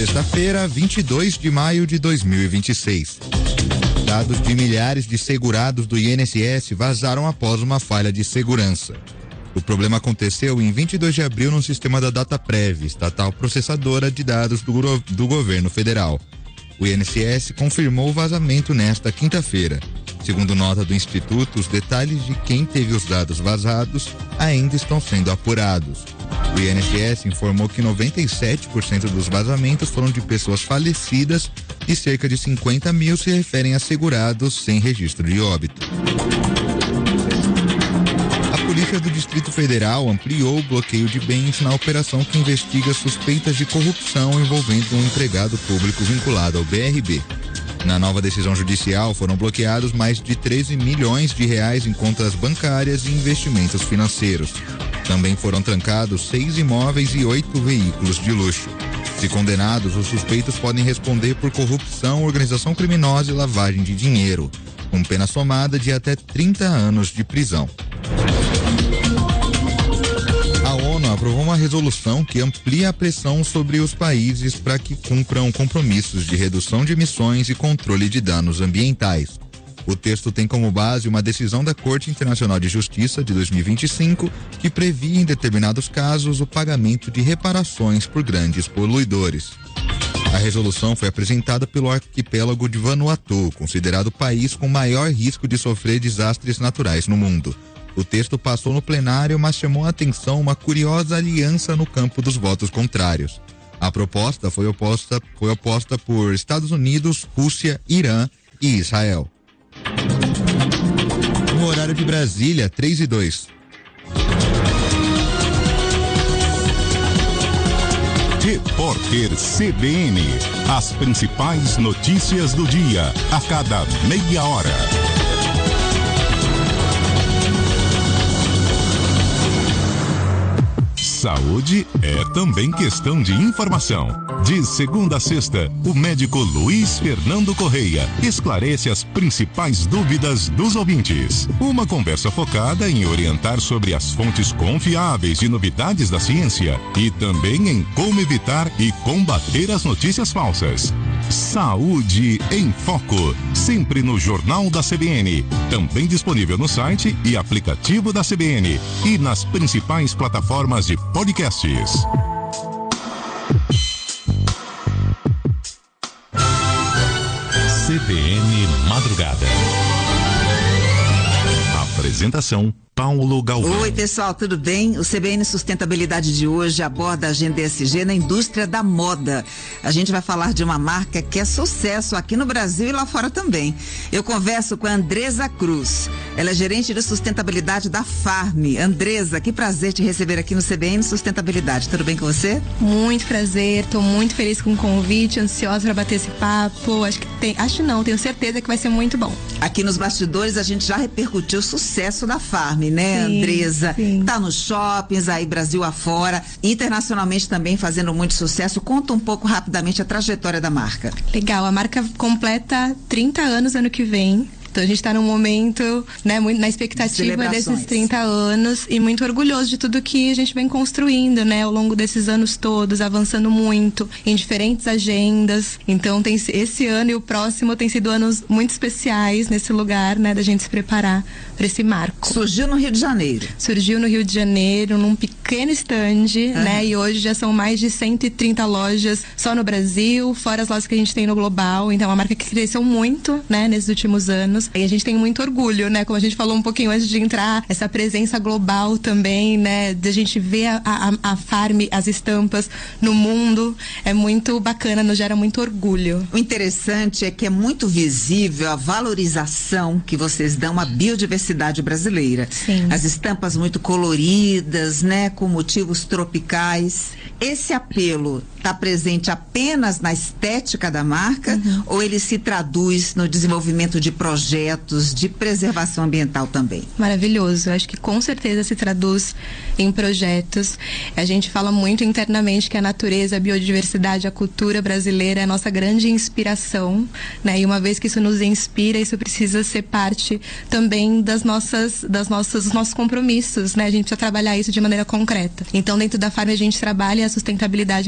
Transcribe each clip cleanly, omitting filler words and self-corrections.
Sexta-feira, 22 de maio de 2026. Dados de milhares de segurados do INSS vazaram após uma falha de segurança. O problema aconteceu em 22 de abril no sistema da Dataprev, estatal processadora de dados do governo federal. O INSS confirmou o vazamento nesta quinta-feira. Segundo nota do Instituto, os detalhes de quem teve os dados vazados ainda estão sendo apurados. O INSS informou que 97% dos vazamentos foram de pessoas falecidas e cerca de 50 mil se referem a segurados sem registro de óbito. A Polícia do Distrito Federal ampliou o bloqueio de bens na operação que investiga suspeitas de corrupção envolvendo um empregado público vinculado ao BRB. Na nova decisão judicial, foram bloqueados mais de 13 milhões de reais em contas bancárias e investimentos financeiros. Também foram trancados 6 imóveis e 8 veículos de luxo. Se condenados, os suspeitos podem responder por corrupção, organização criminosa e lavagem de dinheiro, com pena somada de até 30 anos de prisão. A ONU aprovou uma resolução que amplia a pressão sobre os países para que cumpram compromissos de redução de emissões e controle de danos ambientais. O texto tem como base uma decisão da Corte Internacional de Justiça de 2025 que previa em determinados casos o pagamento de reparações por grandes poluidores. A resolução foi apresentada pelo arquipélago de Vanuatu, considerado o país com maior risco de sofrer desastres naturais no mundo. O texto passou no plenário, mas chamou a atenção uma curiosa aliança no campo dos votos contrários. A proposta foi oposta por Estados Unidos, Rússia, Irã e Israel. No horário de Brasília, 3:02. Repórter CBN. As principais notícias do dia, a cada meia hora. Saúde é também questão de informação. De segunda a sexta, o médico Luiz Fernando Correia esclarece as principais dúvidas dos ouvintes. Uma conversa focada em orientar sobre as fontes confiáveis de novidades da ciência e também em como evitar e combater as notícias falsas. Saúde em Foco, sempre no Jornal da CBN, também disponível no site e aplicativo da CBN e nas principais plataformas de podcasts. CBN Madrugada. Apresentação: Paulo Galvão. Oi, pessoal, tudo bem? O CBN Sustentabilidade de hoje aborda a agenda ESG na indústria da moda. A gente vai falar de uma marca que é sucesso aqui no Brasil e lá fora também. Eu converso com a Andresa Cruz. Ela é gerente de sustentabilidade da Farm. Andresa, que prazer te receber aqui no CBN Sustentabilidade. Tudo bem com você? Muito prazer, estou muito feliz com o convite, ansiosa para bater esse papo. Tenho certeza que vai ser muito bom. Aqui nos bastidores a gente já repercutiu o sucesso da Farm, né, sim, Andresa? Sim. Tá nos shoppings aí, Brasil afora, internacionalmente também fazendo muito sucesso. Conta um pouco rapidamente a trajetória da marca. Legal, a marca completa 30 anos ano que vem. Então a gente está num momento, né, muito na expectativa desses 30 anos e muito orgulhoso de tudo que a gente vem construindo, né, ao longo desses anos todos, avançando muito em diferentes agendas. Então esse ano e o próximo tem sido anos muito especiais nesse lugar, né, da gente se preparar para esse marco. Surgiu no Rio de Janeiro. Surgiu no Rio de Janeiro, num pequeno stand, né, e hoje já são mais de 130 lojas só no Brasil, fora as lojas que a gente tem no global. Então é uma marca que cresceu muito, né, nesses últimos anos. E a gente tem muito orgulho, né? Como a gente falou um pouquinho antes de entrar, essa presença global também, né? De a gente ver a Farm, as estampas no mundo, é muito bacana, nos gera muito orgulho. O interessante é que é muito visível a valorização que vocês dão à biodiversidade brasileira. Sim. As estampas muito coloridas, né? Com motivos tropicais. Esse apelo está presente apenas na estética da marca ou ele se traduz no desenvolvimento de projetos de preservação ambiental também? Maravilhoso, eu acho que com certeza se traduz em projetos. A gente fala muito internamente que a natureza, a biodiversidade, a cultura brasileira é a nossa grande inspiração, né? E uma vez que isso nos inspira, isso precisa ser parte também dos nossos compromissos, né? A gente precisa trabalhar isso de maneira concreta. Então, dentro da Farm a gente trabalha a sustentabilidade principalmente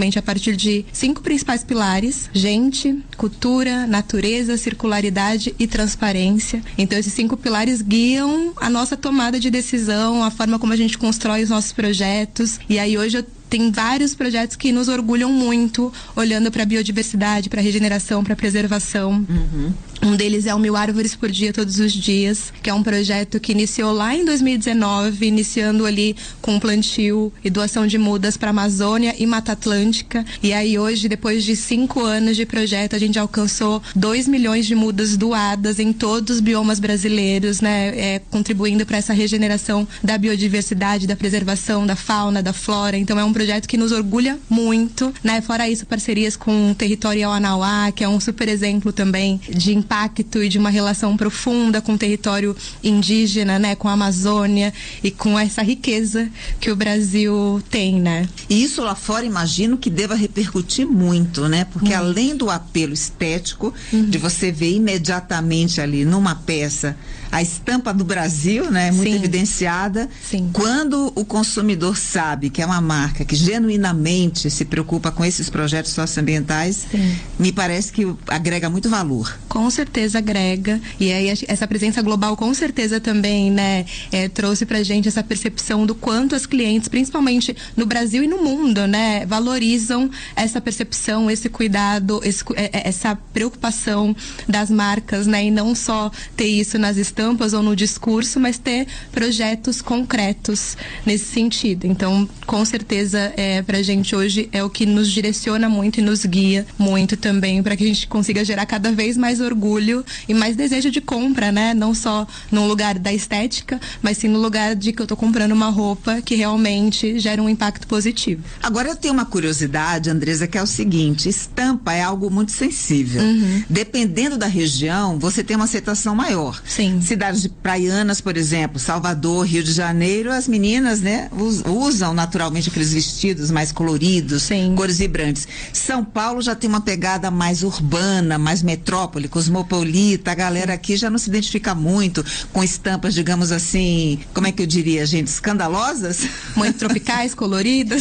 justamente a partir de 5 principais pilares: gente, cultura, natureza, circularidade e transparência. Então esses 5 pilares guiam a nossa tomada de decisão, a forma como a gente constrói os nossos projetos. E aí hoje tem vários projetos que nos orgulham muito, olhando para a biodiversidade, para a regeneração, para a preservação. Um deles é o 1000 árvores por dia, todos os dias, que é um projeto que iniciou lá em 2019, iniciando ali com plantio e doação de mudas para a Amazônia e Mata Atlântica. E aí hoje, depois de 5 anos de projeto, a gente alcançou 2 milhões de mudas doadas em todos os biomas brasileiros, né? Contribuindo para essa regeneração da biodiversidade, da preservação da fauna, da flora. Então é um projeto que nos orgulha muito, né? Fora isso, parcerias com o Territorial Anauá, que é um super exemplo também de impacto e de uma relação profunda com o território indígena, né? Com a Amazônia e com essa riqueza que o Brasil tem, né? E isso lá fora, imagino que deva repercutir muito, né? Porque além do apelo estético, de você ver imediatamente ali numa peça a estampa do Brasil, né? Muito evidenciada. Sim. Quando o consumidor sabe que é uma marca que genuinamente se preocupa com esses projetos socioambientais, me parece que agrega muito valor. Com certeza agrega. E aí essa presença global com certeza também, né, trouxe pra gente essa percepção do quanto as clientes, principalmente no Brasil e no mundo, né, valorizam essa percepção, esse cuidado, essa preocupação das marcas, né, e não só ter isso nas estampas ou no discurso, mas ter projetos concretos nesse sentido. Então, com certeza, pra gente hoje é o que nos direciona muito e nos guia muito também, para que a gente consiga gerar cada vez mais orgulho e mais desejo de compra, né? Não só no lugar da estética, mas sim no lugar de que eu tô comprando uma roupa que realmente gera um impacto positivo. Agora eu tenho uma curiosidade, Andresa, que é o seguinte: estampa é algo muito sensível. Dependendo da região, você tem uma aceitação maior. Sim. Cidades praianas, por exemplo, Salvador, Rio de Janeiro, as meninas, né, usam naturalmente aqueles vestidos mais coloridos, cores vibrantes. São Paulo já tem uma pegada mais urbana, mais metrópole, cosmopolita. A galera aqui já não se identifica muito com estampas, digamos assim, como é que eu diria, gente, escandalosas? Muito tropicais, coloridas.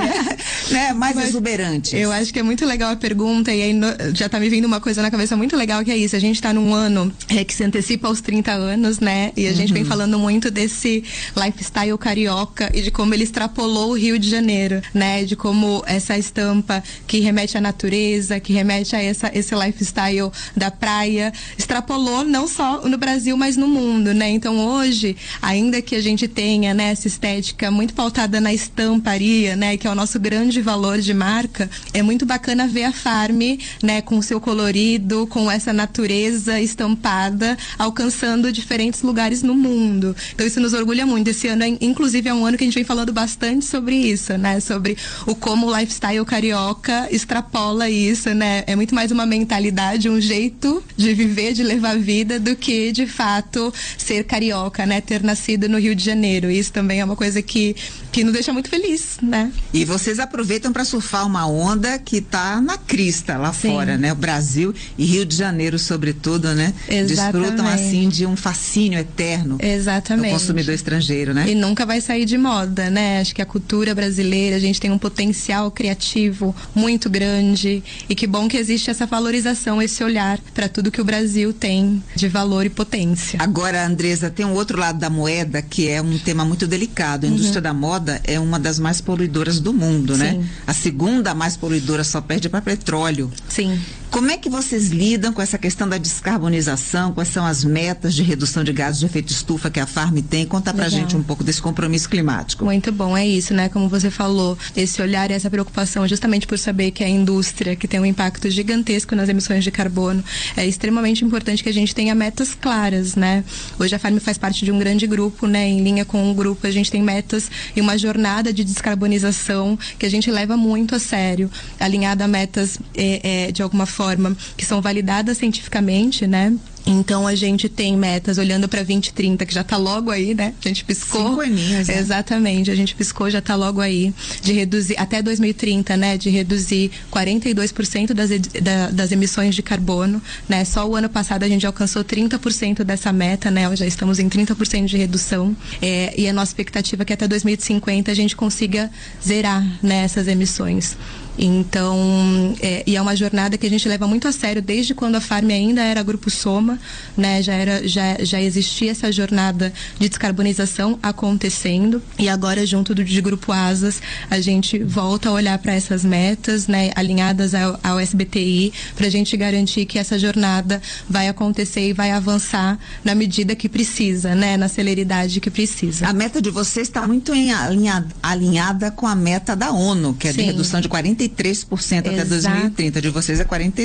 Né? Mais exuberantes. Eu acho que é muito legal a pergunta, e aí já tá me vindo uma coisa na cabeça muito legal, que é isso: a gente tá num ano que se antecipa aos 30 anos, né? E a gente vem falando muito desse lifestyle carioca e de como ele extrapolou o Rio de Janeiro, né? De como essa estampa que remete à natureza, que remete a esse lifestyle da praia, extrapolou não só no Brasil, mas no mundo, né? Então hoje, ainda que a gente tenha, né, essa estética muito pautada na estamparia, né, que é o nosso grande valor de marca, é muito bacana ver a Farm, né, com o seu colorido, com essa natureza estampada, alcançando diferentes lugares no mundo. Então isso nos orgulha muito. Esse ano, inclusive, é um ano que a gente vem falando bastante sobre isso, né? Sobre como o lifestyle carioca extrapola isso, né? É muito mais uma mentalidade, um jeito de viver, de levar a vida, do que, de fato, ser carioca, né? Ter nascido no Rio de Janeiro. Isso também é uma coisa que nos deixa muito feliz, né? E vocês aproveitam para surfar uma onda que tá na crista lá fora, né? O Brasil e Rio de Janeiro, sobretudo, né? Exatamente. Desfrutam, assim, de um fascínio eterno. Exatamente. Do consumidor estrangeiro, né? E nunca vai sair de moda, né? Acho que a cultura brasileira, a gente tem um potencial criativo muito grande, e que bom que existe essa valorização, esse olhar para tudo que o Brasil tem de valor e potência. Agora, Andresa, tem um outro lado da moeda que é um tema muito delicado. A indústria da moda é uma das mais poluidoras do mundo, né? A segunda mais poluidora, só perde para petróleo. Sim. Como é que vocês lidam com essa questão da descarbonização? Quais são as metas de redução de gases de efeito estufa que a Farm tem? Conta pra gente um pouco desse compromisso climático. Muito bom, é isso, né? Como você falou, esse olhar e essa preocupação, justamente por saber que a indústria, que tem um impacto gigantesco nas emissões de carbono, é extremamente importante que a gente tenha metas claras, né? Hoje a Farm faz parte de um grande grupo, né? Em linha com o grupo, a gente tem metas e uma jornada de descarbonização que a gente leva muito a sério, alinhada a metas de alguma forma que são validadas cientificamente, né? Então a gente tem metas olhando para 2030, que já está logo aí, né? A gente piscou. 5 aninhos, né? Exatamente, a gente piscou, já está logo aí, de reduzir até 2030, né? De reduzir 42% das emissões de carbono, né? Só o ano passado a gente alcançou 30% dessa meta, né? Já estamos em 30% de redução, e a nossa expectativa é que até 2050 a gente consiga zerar, né, essas emissões. Então, e é uma jornada que a gente leva muito a sério desde quando a Farm ainda era Grupo Soma, né? Já existia essa jornada de descarbonização acontecendo, e agora junto de Grupo Asas a gente volta a olhar para essas metas, né? Alinhadas ao SBTi, para a gente garantir que essa jornada vai acontecer e vai avançar na medida que precisa, né? Na celeridade que precisa. A meta de vocês está muito alinhada com a meta da ONU, que é de redução de 43% até 2030. De vocês é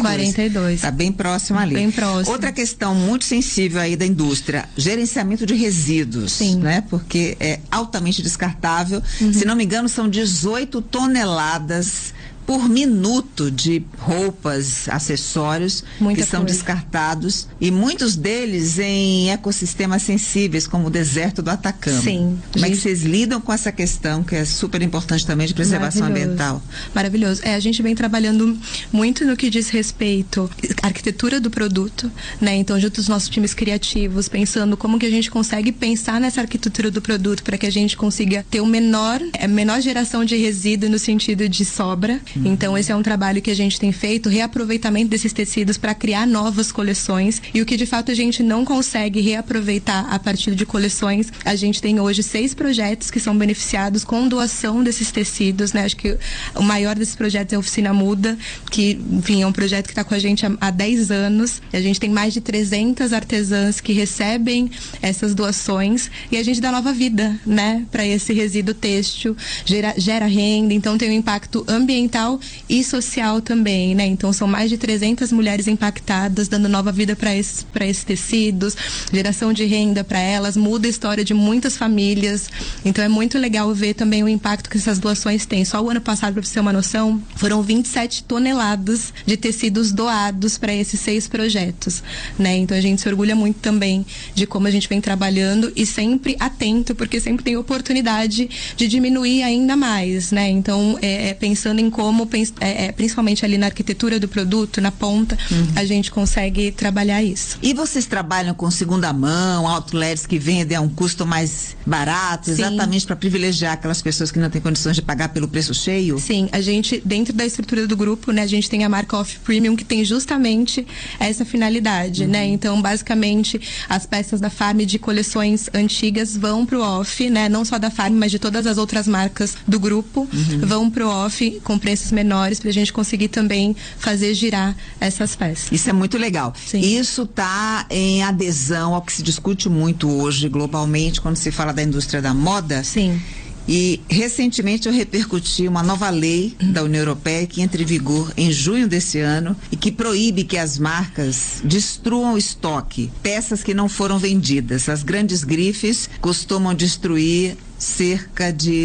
42. Está bem próximo ali. Bem próximo. Outra questão muito sensível aí da indústria, gerenciamento de resíduos, né? Porque é altamente descartável. Se não me engano, são 18 toneladas por minuto de roupas, acessórios que são descartados, e muitos deles em ecossistemas sensíveis, como o deserto do Atacama. Sim. Como é que vocês lidam com essa questão, que é super importante também, de preservação ambiental? Maravilhoso. A gente vem trabalhando muito no que diz respeito à arquitetura do produto, né? Então, junto aos nossos times criativos, pensando como que a gente consegue pensar nessa arquitetura do produto para que a gente consiga ter a menor geração de resíduo no sentido de sobra. Então, esse é um trabalho que a gente tem feito, reaproveitamento desses tecidos para criar novas coleções, e o que de fato a gente não consegue reaproveitar a partir de coleções, a gente tem hoje 6 projetos que são beneficiados com doação desses tecidos, né? Acho que o maior desses projetos é a Oficina Muda, que, enfim, é um projeto que está com a gente há 10 anos, e a gente tem mais de 300 artesãs que recebem essas doações, e a gente dá nova vida, né? Para esse resíduo têxtil, gera renda, então tem um impacto ambiental e social também, né? Então são mais de 300 mulheres impactadas, dando nova vida para esses tecidos, geração de renda para elas, muda a história de muitas famílias. Então é muito legal ver também o impacto que essas doações têm. Só o ano passado, para você ter uma noção, foram 27 toneladas de tecidos doados para esses 6 projetos, né? Então a gente se orgulha muito também de como a gente vem trabalhando, e sempre atento, porque sempre tem oportunidade de diminuir ainda mais, né? Então pensando em como, principalmente ali na arquitetura do produto, na ponta, a gente consegue trabalhar isso. E vocês trabalham com segunda mão, outlets que vendem a um custo mais barato, exatamente para privilegiar aquelas pessoas que não têm condições de pagar pelo preço cheio? Sim, a gente, dentro da estrutura do grupo, né, a gente tem a marca Off Premium, que tem justamente essa finalidade, né? Então, basicamente, as peças da Farm de coleções antigas vão pro Off, né? Não só da Farm, mas de todas as outras marcas do grupo, vão pro Off com preços menores, para a gente conseguir também fazer girar essas peças. Isso é muito legal. Sim. Isso está em adesão ao que se discute muito hoje globalmente quando se fala da indústria da moda. Sim. E recentemente eu repercuti uma nova lei da União Europeia que entra em vigor em junho desse ano e que proíbe que as marcas destruam o estoque, peças que não foram vendidas. As grandes grifes costumam destruir cerca de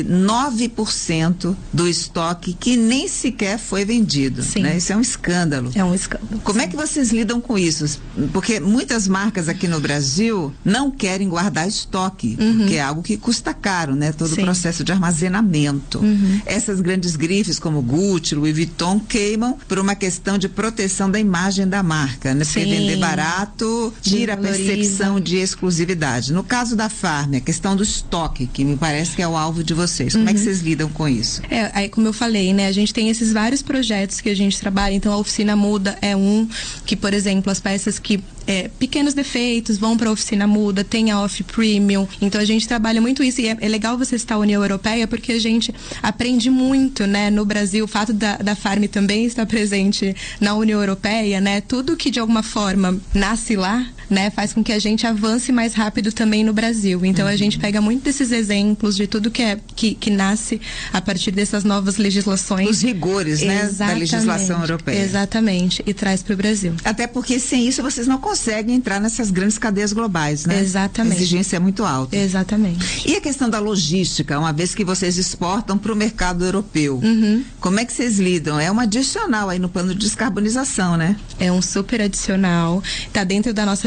9% do estoque que nem sequer foi vendido, né? Isso é um escândalo. É um escândalo. Como é que vocês lidam com isso? Porque muitas marcas aqui no Brasil não querem guardar estoque, porque é algo que custa caro, né? Todo o processo de armazenamento. Essas grandes grifes como Gucci, Louis Vuitton queimam por uma questão de proteção da imagem da marca, né? Porque vender barato tira a percepção de exclusividade. No caso da Farm, a questão do estoque, que me parece que é o alvo de vocês. Como é que vocês lidam com isso? Aí, como eu falei, né? A gente tem esses vários projetos que a gente trabalha. Então, a Oficina Muda é um que, por exemplo, as peças que pequenos defeitos vão para a Oficina Muda, tem a Off Premium. Então, a gente trabalha muito isso. E é legal você citar a União Europeia, porque a gente aprende muito, né? No Brasil, o fato da Farm também estar presente na União Europeia, né? Tudo que, de alguma forma, nasce lá, né? Faz com que a gente avance mais rápido também no Brasil. Então, a gente pega muito desses exemplos de tudo que nasce a partir dessas novas legislações. Os rigores, né? Da legislação europeia. Exatamente. E traz para o Brasil. Até porque sem isso vocês não conseguem entrar nessas grandes cadeias globais, né? Exatamente. A exigência é muito alta. Exatamente. E a questão da logística, uma vez que vocês exportam para o mercado europeu, como é que vocês lidam? É um adicional aí no plano de descarbonização, né? É um super adicional. Está dentro da nossa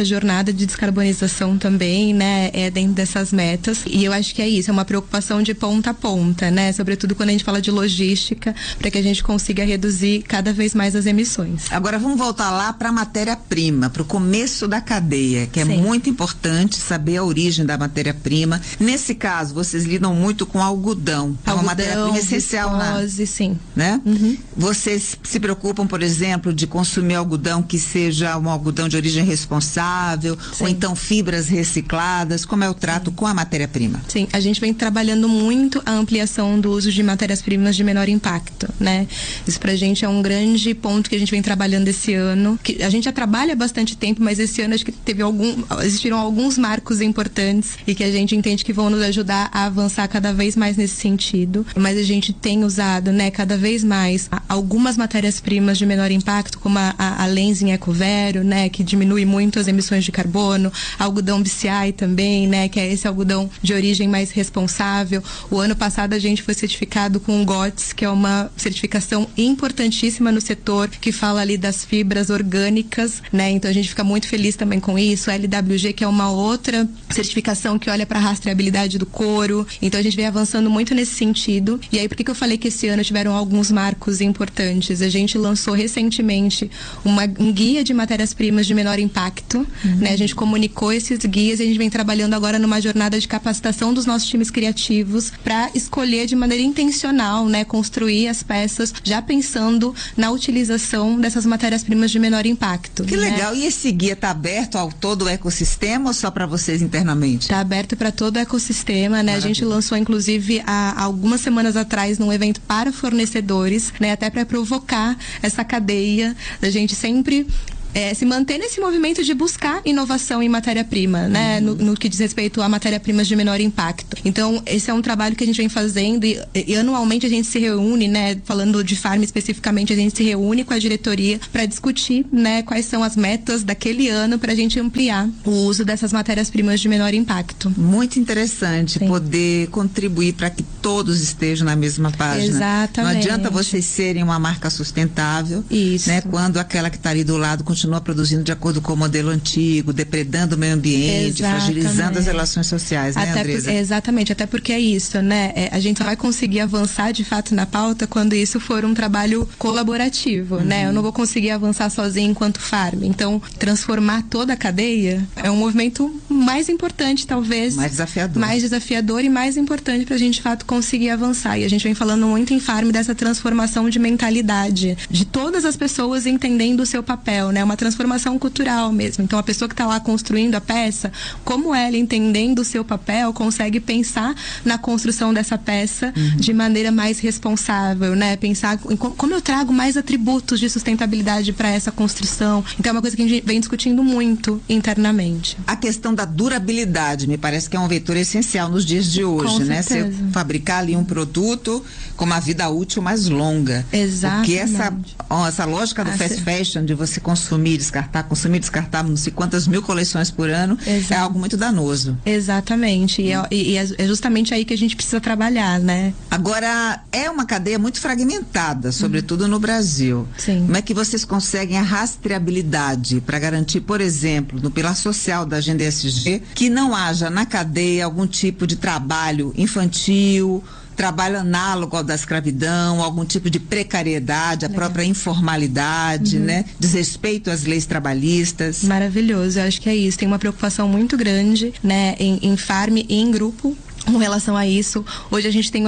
jornada de descarbonização também, né, dentro dessas metas. E eu acho que é isso, é uma preocupação de ponta a ponta, né, sobretudo quando a gente fala de logística, para que a gente consiga reduzir cada vez mais as emissões. Agora vamos voltar lá para a matéria-prima, para o começo da cadeia, que é muito importante saber a origem da matéria-prima. Nesse caso, vocês lidam muito com algodão, é uma matéria-prima essencial, viscose, sim. Né? Vocês se preocupam, por exemplo, de consumir algodão que seja um algodão de origem responsável, ou então fibras recicladas? Como é o trato com a matéria-prima? Sim, a gente vem trabalhando muito a ampliação do uso de matérias-primas de menor impacto, né? Isso pra gente é um grande ponto que a gente vem trabalhando esse ano, que a gente já trabalha há bastante tempo, mas esse ano acho que existiram alguns marcos importantes e que a gente entende que vão nos ajudar a avançar cada vez mais nesse sentido. Mas a gente tem usado, né, cada vez mais algumas matérias-primas de menor impacto, como a Lenzing Ecovero, né, que diminui muito as emissões de carbono, algodão BCI também, né, que é esse algodão de origem mais responsável. O ano passado a gente foi certificado com o GOTS, que é uma certificação importantíssima no setor, que fala ali das fibras orgânicas, né, então a gente fica muito feliz também com isso. A LWG, que é uma outra certificação que olha para a rastreabilidade do couro, então a gente vem avançando muito nesse sentido. E aí, por que eu falei que esse ano tiveram alguns marcos importantes? A gente lançou recentemente um guia de matérias-primas de menor impacto, né? A gente comunicou esses guias e a gente vem trabalhando agora numa jornada de capacitação dos nossos times criativos para escolher de maneira intencional, né, construir as peças já pensando na utilização dessas matérias-primas de menor impacto. Que legal! E esse guia está aberto ao todo o ecossistema ou só para vocês internamente? Está aberto para todo o ecossistema, né? Maravilha. A gente lançou inclusive há algumas semanas atrás num evento para fornecedores, né, até para provocar essa cadeia da gente sempre se manter nesse movimento de buscar inovação em matéria-prima, né? No que diz respeito a matéria-primas de menor impacto. Então, esse é um trabalho que a gente vem fazendo e anualmente a gente se reúne, né? Falando de Farm especificamente, a gente se reúne com a diretoria para discutir, né, quais são as metas daquele ano para a gente ampliar o uso dessas matérias-primas de menor impacto. Muito interessante poder contribuir para que todos estejam na mesma página. Exatamente. Não adianta vocês serem uma marca sustentável, né? Quando aquela que está ali do lado continua produzindo de acordo com o modelo antigo, depredando o meio ambiente, fragilizando as relações sociais, né, Andresa? Exatamente, até porque é isso, né? A gente vai conseguir avançar de fato na pauta quando isso for um trabalho colaborativo, né? Eu não vou conseguir avançar sozinho enquanto Farm. Então, transformar toda a cadeia é um movimento mais importante, talvez. Mais desafiador. Mais desafiador e mais importante para a gente, de fato, conseguir avançar. E a gente vem falando muito em Farm dessa transformação de mentalidade, de todas as pessoas entendendo o seu papel, né? Uma transformação cultural mesmo. Então, a pessoa que está lá construindo a peça, como ela, entendendo o seu papel, consegue pensar na construção dessa peça de maneira mais responsável, né? Pensar em como eu trago mais atributos de sustentabilidade para essa construção. Então, é uma coisa que a gente vem discutindo muito internamente. A questão da durabilidade, me parece que é um vetor essencial nos dias de hoje, né? Você fabricar ali um produto com uma vida útil mais longa. Exatamente. Porque essa lógica do fast fashion, de você consumir, descartar, não sei quantas mil coleções por ano, é algo muito danoso. Exatamente. E é justamente aí que a gente precisa trabalhar, né? Agora, é uma cadeia muito fragmentada, sobretudo no Brasil. Sim. Como é que vocês conseguem a rastreabilidade para garantir, por exemplo, no pilar social da Agenda ESG, que não haja na cadeia algum tipo de trabalho infantil, trabalho análogo ao da escravidão, algum tipo de precariedade, a própria informalidade, né? Desrespeito às leis trabalhistas. Maravilhoso, eu acho que é isso. Tem uma preocupação muito grande, né, em Farm e em grupo com relação a isso. Hoje a gente tem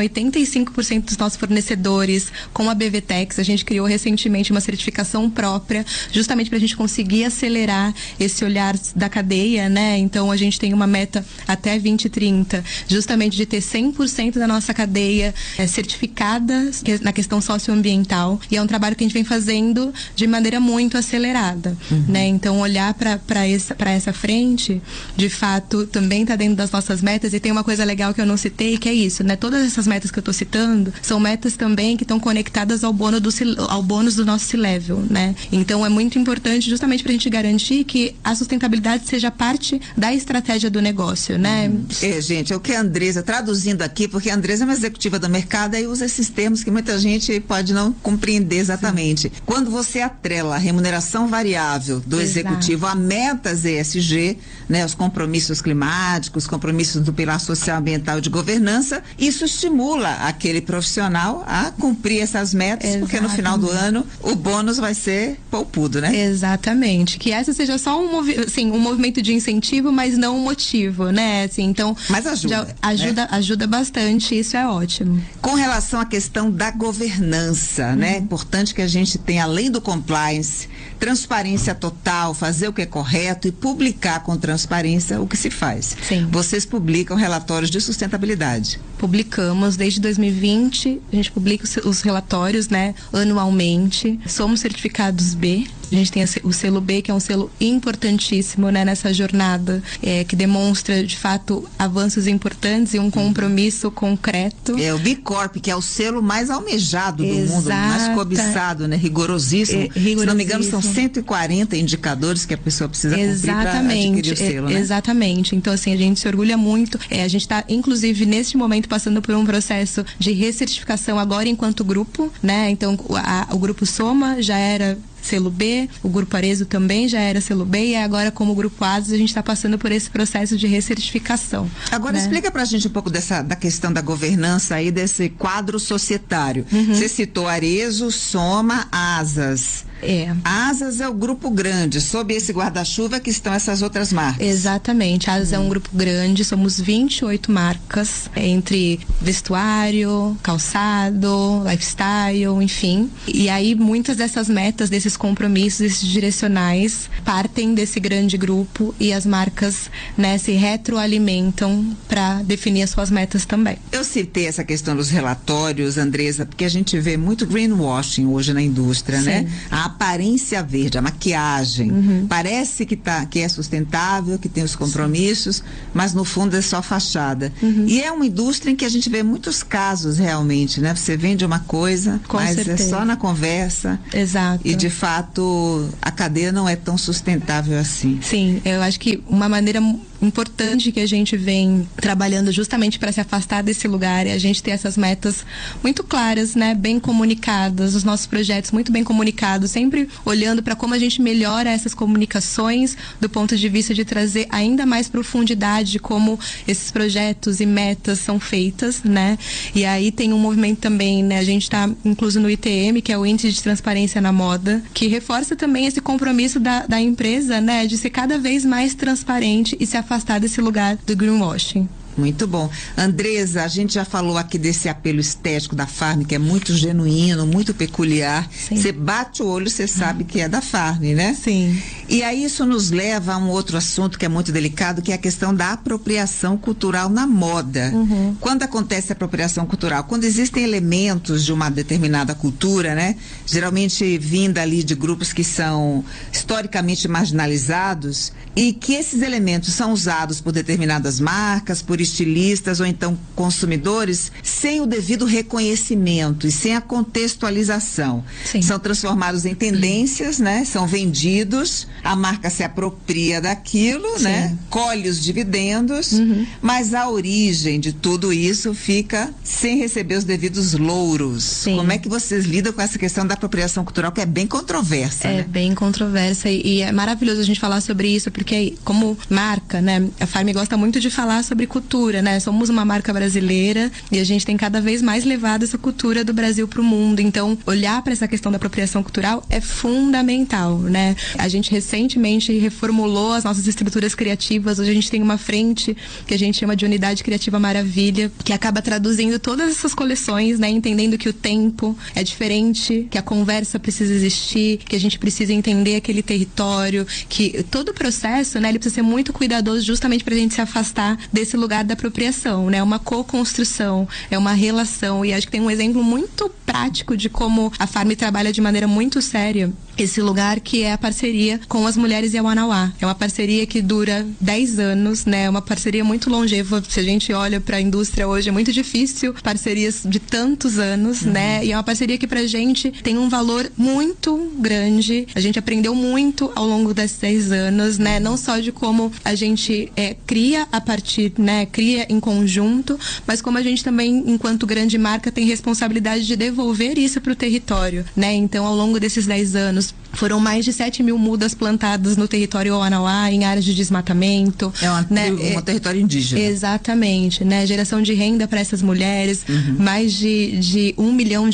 85% dos nossos fornecedores com a BVTEX. A gente criou recentemente uma certificação própria, justamente para a gente conseguir acelerar esse olhar da cadeia, né? Então a gente tem uma meta até 2030, justamente de ter 100% da nossa cadeia certificada na questão socioambiental. E é um trabalho que a gente vem fazendo de maneira muito acelerada, né? Então olhar para essa frente, de fato, também está dentro das nossas metas. E tem uma coisa legal legal que eu não citei, que é isso, né? Todas essas metas que eu tô citando são metas também que estão conectadas ao bônus do nosso C-Level, né? Então é muito importante justamente pra gente garantir que a sustentabilidade seja parte da estratégia do negócio, né? Gente, é o que a Andresa, traduzindo aqui, porque a Andresa é uma executiva do mercado e usa esses termos que muita gente pode não compreender exatamente. Sim. Quando você atrela a remuneração variável do executivo a metas ESG, né, os compromissos climáticos, compromissos do pilar social, ambiental e de governança, isso estimula aquele profissional a cumprir essas metas, porque no final do ano o bônus vai ser poupudo, né? Exatamente. Que essa seja só um movimento de incentivo, mas não um motivo, né? Assim, então, mas ajuda. Ajuda bastante, isso é ótimo. Com relação à questão da governança, né? É importante que a gente tenha, além do compliance, transparência total, fazer o que é correto e publicar com transparência o que se faz. Sim. Vocês publicam relatórios de sustentabilidade? Publicamos desde 2020, a gente publica os relatórios, né, anualmente. Somos certificados B. A gente tem o selo B, que é um selo importantíssimo, né, nessa jornada, que demonstra, de fato, avanços importantes e um compromisso concreto. É o B Corp, que é o selo mais almejado do mundo, mais cobiçado, né, rigorosíssimo. Se não me engano, são 140 indicadores que a pessoa precisa cumprir para adquirir o selo, né? Exatamente. Então, assim, a gente se orgulha muito. A gente está, inclusive, neste momento, passando por um processo de recertificação agora enquanto grupo, né? Então, o grupo Soma já era selo B, o Grupo Arezzo também já era selo B, e agora como Grupo ASUS a gente está passando por esse processo de recertificação. Agora, né? Explica pra gente um pouco da questão da governança aí, desse quadro societário. Você citou Arezzo, Soma, Asas. Asas é o grupo grande, sob esse guarda-chuva que estão essas outras marcas. Exatamente, Asas é um grupo grande, somos 28 marcas, entre vestuário, calçado, lifestyle, enfim. E aí muitas dessas metas, desses compromissos, esses direcionais, partem desse grande grupo e as marcas, né, se retroalimentam para definir as suas metas também. Eu citei essa questão dos relatórios, Andresa, porque a gente vê muito greenwashing hoje na indústria, Sim. né? A aparência verde, a maquiagem, parece que é sustentável, que tem os compromissos, mas no fundo é só fachada. E é uma indústria em que a gente vê muitos casos realmente, né? Você vende uma coisa, mas certeza. É só na conversa. Exato. E de fato a cadeia não é tão sustentável assim. Sim, eu acho que uma maneira importante que a gente vem trabalhando justamente para se afastar desse lugar é a gente ter essas metas muito claras, né, bem comunicadas, os nossos projetos muito bem comunicados, sempre olhando para como a gente melhora essas comunicações do ponto de vista de trazer ainda mais profundidade de como esses projetos e metas são feitas, né? E aí tem um movimento também, né, a gente está incluso no ITM, que é o Índice de Transparência na Moda, que reforça também esse compromisso da empresa, né, de ser cada vez mais transparente e se afastar desse lugar do greenwashing. Muito bom. Andresa, a gente já falou aqui desse apelo estético da Farm, que é muito genuíno, muito peculiar. Você bate o olho, você sabe que é da Farm, né? Sim. E aí isso nos leva a um outro assunto que é muito delicado, que é a questão da apropriação cultural na moda. Quando acontece a apropriação cultural? Quando existem elementos de uma determinada cultura, né? Geralmente vinda ali de grupos que são historicamente marginalizados, e que esses elementos são usados por determinadas marcas, por estilistas ou então consumidores, sem o devido reconhecimento e sem a contextualização. Sim. São transformados em tendências, né? São vendidos, a marca se apropria daquilo, Sim. né? Colhe os dividendos, mas a origem de tudo isso fica sem receber os devidos louros. Sim. Como é que vocês lidam com essa questão da apropriação cultural, que é bem controversa, né? É bem controversa e é maravilhoso a gente falar sobre isso, porque como marca, né? A Farm gosta muito de falar sobre cultura, né? Somos uma marca brasileira e a gente tem cada vez mais levado essa cultura do Brasil para o mundo. Então, olhar para essa questão da apropriação cultural é fundamental, né? A gente recentemente reformulou as nossas estruturas criativas. Hoje a gente tem uma frente que a gente chama de Unidade Criativa Maravilha, que acaba traduzindo todas essas coleções, né? Entendendo que o tempo é diferente, que a conversa precisa existir, que a gente precisa entender aquele território, que todo o processo, né? Ele precisa ser muito cuidadoso justamente para a gente se afastar desse lugar da apropriação, né? Uma co-construção, é uma relação, e acho que tem um exemplo muito prático de como a Farm trabalha de maneira muito séria esse lugar, que é a parceria com as mulheres e a Wanawá. É uma parceria que dura 10 anos, né? É uma parceria muito longeva. Se a gente olha para a indústria hoje, é muito difícil parcerias de tantos anos, né? E é uma parceria que pra gente tem um valor muito grande. A gente aprendeu muito ao longo desses 10 anos, né? Não só de como a gente cria a partir, né? Cria em conjunto, mas como a gente também, enquanto grande marca, tem responsabilidade de devolver isso para o território, né? Então, ao longo desses 10 anos, foram mais de 7 mil mudas plantadas no território Wanawá, em áreas de desmatamento. Um território indígena. Exatamente, né? Geração de renda para essas mulheres, mais de 1 milhão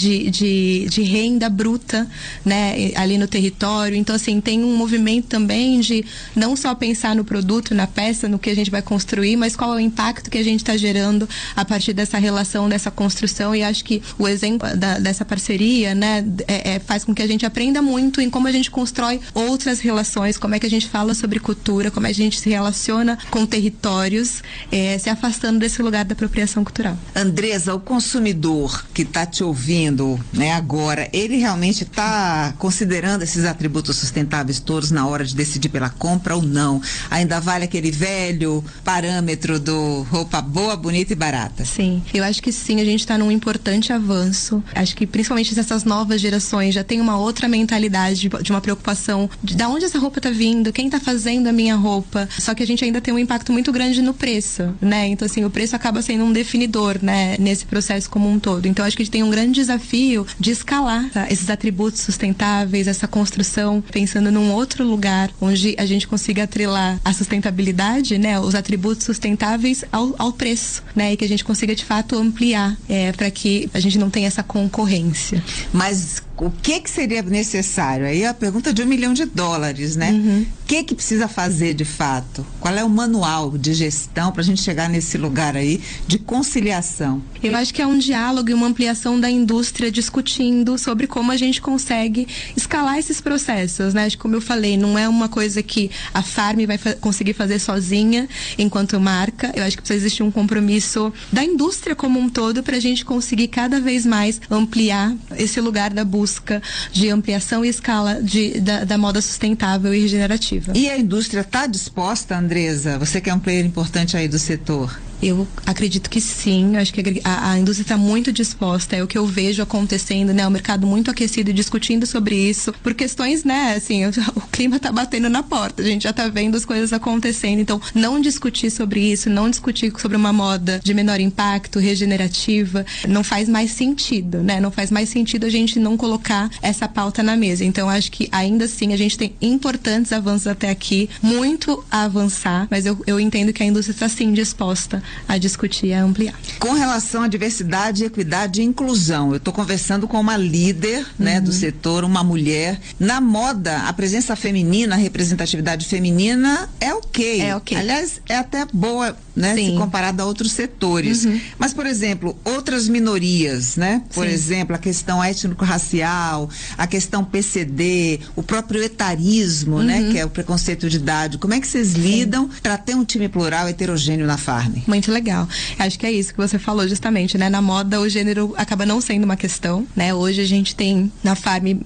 de renda bruta, né? Ali no território. Então, assim, tem um movimento também de não só pensar no produto, na peça, no que a gente vai construir, mas qual é o impacto que a gente está gerando a partir dessa relação, dessa construção. E acho que o exemplo dessa parceria, né? Faz com que a gente aprenda muito em como a gente constrói outras relações, como é que a gente fala sobre cultura, como a gente se relaciona com territórios, se afastando desse lugar da apropriação cultural. Andresa, o consumidor que está te ouvindo, né, agora, ele realmente está considerando esses atributos sustentáveis todos na hora de decidir pela compra ou não? Ainda vale aquele velho parâmetro do roupa boa, bonita e barata? Sim, eu acho que sim, a gente está num importante avanço. Acho que principalmente essas novas gerações já tem uma outra mentalidade de uma preocupação de onde essa roupa está vindo, quem está fazendo a minha roupa. Só que a gente ainda tem um impacto muito grande no preço, né? Então, assim, o preço acaba sendo um definidor, né? Nesse processo como um todo. Então, acho que a gente tem um grande desafio de escalar, tá? Esses atributos sustentáveis, essa construção, pensando num outro lugar onde a gente consiga atrelar a sustentabilidade, né? Os atributos sustentáveis ao preço, né? E que a gente consiga, de fato, ampliar para que a gente não tenha essa concorrência. Mas o que seria necessário? Aí a pergunta de $1 milhão, né? O que precisa fazer de fato? Qual é o manual de gestão para a gente chegar nesse lugar aí de conciliação? Eu acho que é um diálogo e uma ampliação da indústria discutindo sobre como a gente consegue escalar esses processos, né? Acho que, como eu falei, não é uma coisa que a Farm vai conseguir fazer sozinha enquanto marca. Eu acho que precisa existir um compromisso da indústria como um todo para a gente conseguir cada vez mais ampliar esse lugar da busca de ampliação e escala da moda sustentável e regenerativa. E a indústria está disposta, Andresa? Você que é um player importante aí do setor. Eu acredito que sim, acho que a indústria está muito disposta, é o que eu vejo acontecendo, né? O mercado muito aquecido e discutindo sobre isso, por questões, né, assim, o clima está batendo na porta, a gente já está vendo as coisas acontecendo, então não discutir sobre isso, não discutir sobre uma moda de menor impacto, regenerativa, não faz mais sentido, né? Não faz mais sentido a gente não colocar essa pauta na mesa, então acho que ainda assim a gente tem importantes avanços até aqui, muito a avançar, mas eu entendo que a indústria está sim disposta a discutir e a ampliar. Com relação à diversidade, equidade e inclusão, eu estou conversando com uma líder, né, do setor, uma mulher. Na moda, a presença feminina, a representatividade feminina é ok. É ok. Aliás, é até boa, né, se comparada a outros setores. Mas, por exemplo, outras minorias, né? Por exemplo, a questão étnico-racial, a questão PCD, o próprio etarismo, né, que é o preconceito de idade. Como é que vocês lidam para ter um time plural, heterogêneo na Farm? Muito legal. Acho que é isso que você falou justamente, né? Na moda o gênero acaba não sendo uma questão, né? Hoje a gente tem na Farm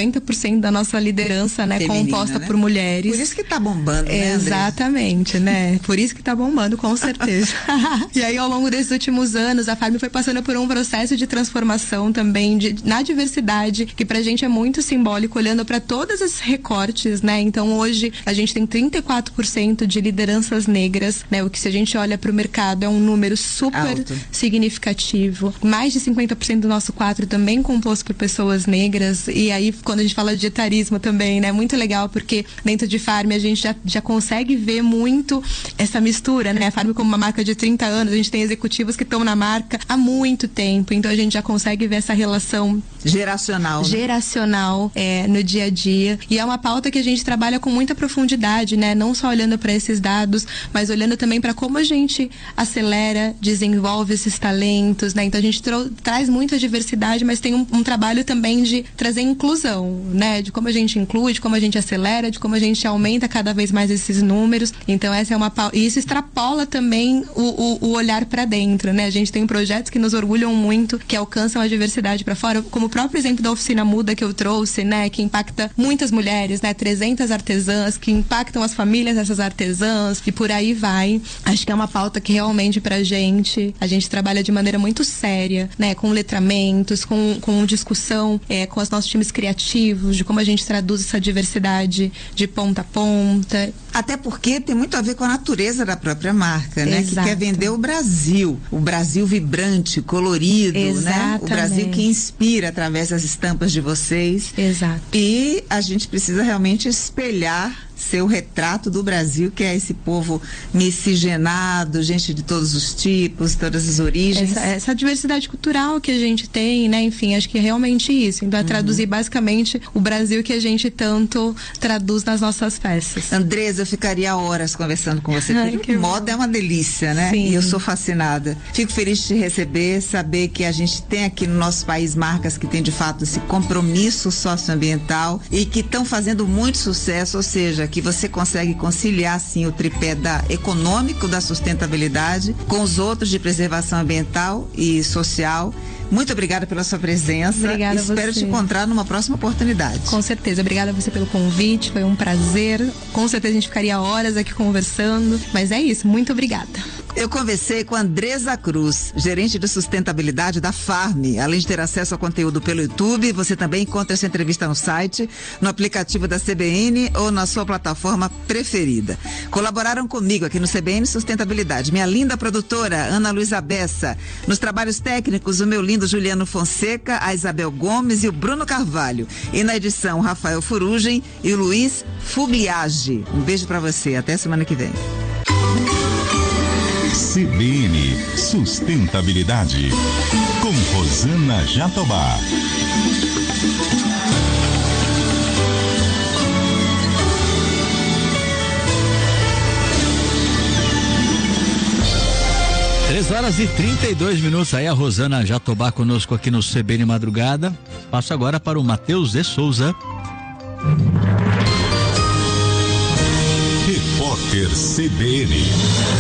90% da nossa liderança, né? Feminina, composta, né? Por mulheres. Por isso que tá bombando, né, Andresa? Exatamente, né? Por isso que tá bombando, com certeza. E aí, ao longo desses últimos anos, a Farm foi passando por um processo de transformação também na diversidade, que pra gente é muito simbólico, olhando para todos esses recortes, né? Então, hoje, a gente tem 34% de lideranças negras, né? O que, se a gente olha para o mercado, é um número super alto, significativo. Mais de 50% do nosso quadro também composto por pessoas negras. E aí, quando a gente fala de etarismo também, né? Muito legal, porque dentro de Farm a gente já consegue ver muito essa mistura, né? A Farm, como uma marca de 30 anos, a gente tem executivos que estão na marca há muito tempo. Então, a gente já consegue ver essa relação geracional, né? Geracional no dia a dia. E é uma pauta que a gente trabalha com muita profundidade, né? Não só olhando para esses dados, mas olhando também para como a gente acelera, desenvolve esses talentos, né? Então a gente traz muita diversidade, mas tem um trabalho também de trazer inclusão, né? De como a gente inclui, de como a gente acelera, de como a gente aumenta cada vez mais esses números. Então essa é e isso extrapola também o olhar para dentro, né? A gente tem projetos que nos orgulham muito, que alcançam a diversidade para fora, como o próprio exemplo da Oficina Muda que eu trouxe, né? Que impacta muitas mulheres, né? 300 artesãs, que impactam as famílias dessas artesãs e por aí vai. Acho que é uma pauta que realmente a gente trabalha de maneira muito séria, né? Com letramentos, com discussão, com os nossos times criativos, de como a gente traduz essa diversidade de ponta a ponta. Até porque tem muito a ver com a natureza da própria marca, né? Exato. Que quer vender o Brasil vibrante, colorido, exatamente, né? O Brasil que inspira através das estampas de vocês. Exato. E a gente precisa realmente espelhar seu retrato do Brasil, que é esse povo miscigenado, gente de todos os tipos, todas as origens. Essa diversidade cultural que a gente tem, né? Enfim, acho que é realmente isso. Então, é traduzir basicamente o Brasil que a gente tanto traduz nas nossas peças. Andresa, eu ficaria horas conversando com você, porque moda é uma delícia, né? Sim. E eu sou fascinada. Fico feliz de te receber, saber que a gente tem aqui no nosso país marcas que têm de fato esse compromisso socioambiental e que estão fazendo muito sucesso, ou seja, que você consegue conciliar sim o tripé econômico da sustentabilidade com os outros de preservação ambiental e social. Muito obrigada pela sua presença. Obrigada a você. Espero te encontrar numa próxima oportunidade. Com certeza. Obrigada a você pelo convite. Foi um prazer. Com certeza a gente ficaria horas aqui conversando. Mas é isso. Muito obrigada. Eu conversei com a Andresa Cruz, gerente de sustentabilidade da Farm. Além de ter acesso ao conteúdo pelo YouTube, você também encontra essa entrevista no site, no aplicativo da CBN ou na sua plataforma preferida. Colaboraram comigo aqui no CBN Sustentabilidade minha linda produtora Ana Luísa Bessa, nos trabalhos técnicos o meu lindo Juliano Fonseca, a Isabel Gomes e o Bruno Carvalho, e na edição Rafael Furugem e o Luiz Fugliage. Um beijo pra você, até semana que vem. CBN Sustentabilidade, com Rosana Jatobá. Três horas e 32 minutos, aí a Rosana Jatobá conosco aqui no CBN Madrugada. Passo agora para o Matheus de Souza. Repórter CBN.